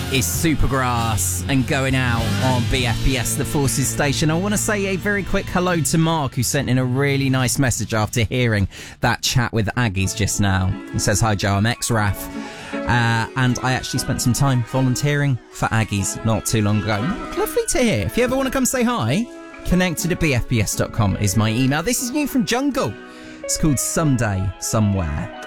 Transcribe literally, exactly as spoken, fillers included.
is Supergrass and Going Out on B F B S, the Forces station. I want to say a very quick hello to Mark, who sent in a really nice message after hearing that chat with Aggies just now. He says, hi Joe, I'm ex-R A F, uh, and I actually spent some time volunteering for Aggies not too long ago. Lovely to hear. If you ever want to come say hi, connected at b f b s dot com is my email. This is new from Jungle. It's called Someday Somewhere.